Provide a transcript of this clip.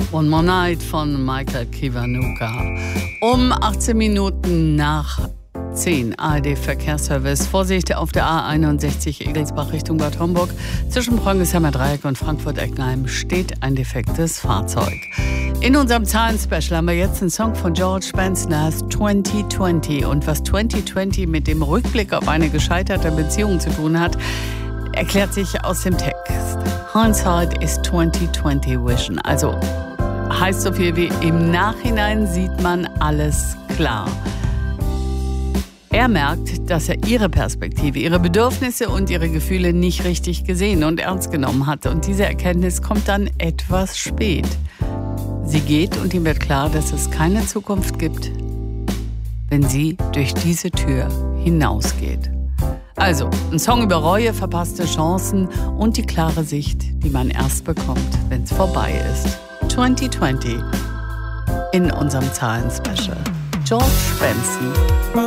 One More Night von Michael Kiwanuka. Um 18 Minuten nach 10 ARD-Verkehrsservice. Vorsicht auf der A61 Egelsbach Richtung Bad Homburg. Zwischen Brongesheimer Dreieck und Frankfurt-Eckenheim steht ein defektes Fahrzeug. In unserem Zahlen-Special haben wir jetzt einen Song von George Benson, der heißt 2020. Und was 2020 mit dem Rückblick auf eine gescheiterte Beziehung zu tun hat, erklärt sich aus dem Text. Hindsight is 2020 Vision. Also heißt so viel wie im Nachhinein sieht man alles klar. Er merkt, dass er ihre Perspektive, ihre Bedürfnisse und ihre Gefühle nicht richtig gesehen und ernst genommen hatte. Und diese Erkenntnis kommt dann etwas spät. Sie geht und ihm wird klar, dass es keine Zukunft gibt, wenn sie durch diese Tür hinausgeht. Also, ein Song über Reue, verpasste Chancen und die klare Sicht, die man erst bekommt, wenn es vorbei ist. 2020 in unserem Zahlen-Special. George Benson.